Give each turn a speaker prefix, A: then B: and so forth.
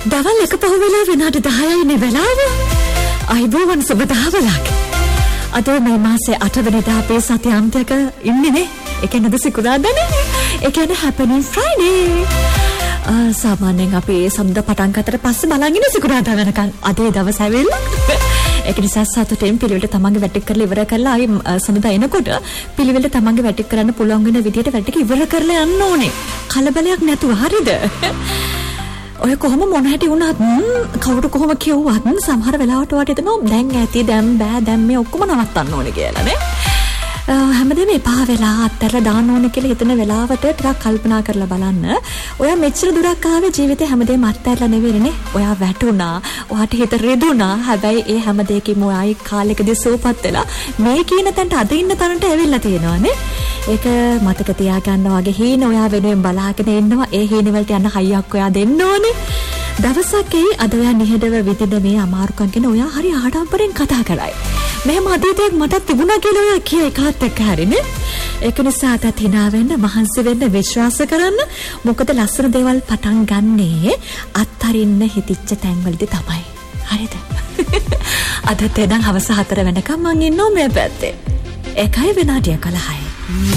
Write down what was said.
A: දවල් එක පහුවෙලා විනාඩි 10යි නේ වෙලාව. අයිබෝවන් සුබ දහවලක්. අද මේ මාසේ 8 වෙනිදා අපේ සති අන්තයක ඉන්නේ නේ. ඒ කියන්නේ අද සිකුරාදානේ. ඒ කියන්නේ happening Friday. සාමාන්‍යයෙන් අපි සම්ද පටන් ගන්නතර පස්සේ බලන් ඉන්න සිකුරාදා වෙනකන් අදේ දවස් හැවෙලා. ඒක නිසා සතුටින් පිළිවෙලට තමන්ගේ වැටික් කරලා ඉවර කරලා ආයි සඳුදා එනකොට පිළිවෙලට තමන්ගේ වැටික් කරන්න පුළුවන් වෙන විදිහට වැටික් ඉවර කරලා යන්න ඕනේ. කලබලයක් නැතුව හරිද? ඔය කොහොම මොන හැටි වුණත් කවුරු කොහොම කිව්වත් සමහර වෙලාවට වට හිතනවා දැන් ඇති දැන් බෑ දැන් මේ ඔක්කොම නවත්තන්න ඕනේ කියලා නේ. හැමදේම එපා වෙලා අත්හැරලා දාන්න ඕනේ කියලා හිතන වෙලාවට ටිකක් කල්පනා කරලා බලන්න. ඔයා මෙච්චර දුරක් ආවේ ජීවිතේ හැමදේම අත්හැරලා නෙවෙයිනේ. ඔයා වැටුණා. ඔයාට හිත රිදුණා. හැබැයි ඒ හැම දෙයකින්ම ඔයායි කාලෙකදී සෝපත් වෙලා මේ කියන තැනට අද ඉන්න තැනට ඇවිල්ලා තියෙනවානේ. ඒක මතක තියාගන්න වගේ හීන ඔයා වෙනුවෙන් බලාගෙන ඉන්නවා. ඒ හීන වලට යන හයියක් ඔයා දෙන්න ඕනේ. දවසක් අද ඔයා නිහඬව විඳින මේ අමාරුකම් ගැන ඔයා හරි ආඩම්බරෙන් කතා කරයි. මෙහෙම අතීතයක් මටත් තිබුණා කියලා ඔයා කියයි කාත් එක්ක හරිනේ. ඒක නිසා අතත් hina වෙන්න, මහන්සි වෙන්න, විශ්වාස කරන්න. මොකද ලස්සන දේවල් පටන් ගන්නේ අත්තරින්න හිතිච්ච තැන්වලදී තමයි. හරිද? අදත් එදන් හවස 4 වෙනකම් මං ඉන්නවා මේ පැත්තේ. ඒකයි විනාඩිය 11යි.